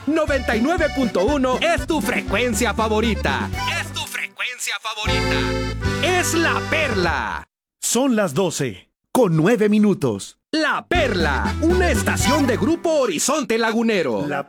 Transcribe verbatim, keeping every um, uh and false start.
noventa y nueve punto uno es tu frecuencia favorita. Es tu frecuencia favorita. Es La Perla. Son las doce, con nueve minutos. La Perla, una estación de Grupo Horizonte Lagunero. La